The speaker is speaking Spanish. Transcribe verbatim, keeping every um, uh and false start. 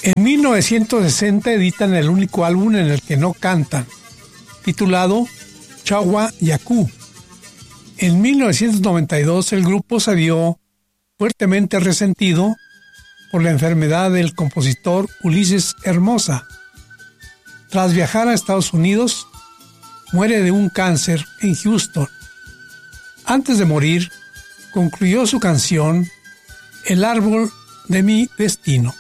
En mil novecientos sesenta editan el único álbum en el que no cantan, titulado Chawa Yaku. En mil novecientos noventa y dos el grupo se vio fuertemente resentido por la enfermedad del compositor Ulises Hermosa. Tras viajar a Estados Unidos, muere de un cáncer en Houston. Antes de morir, concluyó su canción El árbol de mi destino.